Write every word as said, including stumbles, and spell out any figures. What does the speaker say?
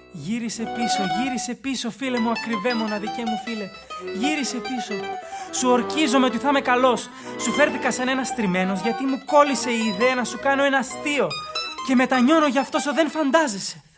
Γύρισε πίσω, γύρισε πίσω, φίλε μου, ακριβέ μοναδικέ μου φίλε. Γύρισε πίσω. Σου ορκίζομαι ότι θα είμαι καλός. Σου φέρθηκα σαν ένας τριμμένος γιατί μου κόλλησε η ιδέα να σου κάνω ένα αστείο. Και μετανιώνω γι' αυτό σου δεν φαντάζεσαι.